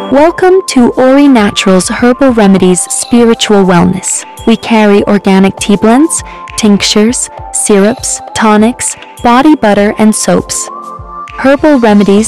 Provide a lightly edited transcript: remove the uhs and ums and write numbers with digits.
Welcome to Ori Naturals Herbal Remedies Spiritual Wellness. We carry organic tea blends, tinctures, syrups, tonics, body butter, and soaps. Herbal remedies